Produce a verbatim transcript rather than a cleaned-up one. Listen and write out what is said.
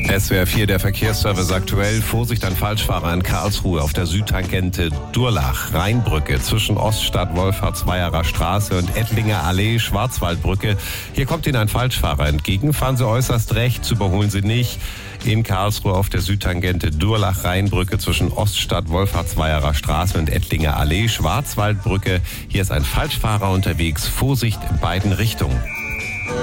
S W R vier, der Verkehrsservice aktuell. Vorsicht, ein Falschfahrer in Karlsruhe auf der Südtangente Durlach, Rheinbrücke zwischen Oststadt, Wolfhartsweierer Straße und Ettlinger Allee, Schwarzwaldbrücke. Hier kommt Ihnen ein Falschfahrer entgegen. Fahren Sie äußerst rechts, überholen Sie nicht. In Karlsruhe auf der Südtangente Durlach, Rheinbrücke zwischen Oststadt, Wolfhartsweierer Straße und Ettlinger Allee, Schwarzwaldbrücke. Hier ist ein Falschfahrer unterwegs. Vorsicht in beiden Richtungen.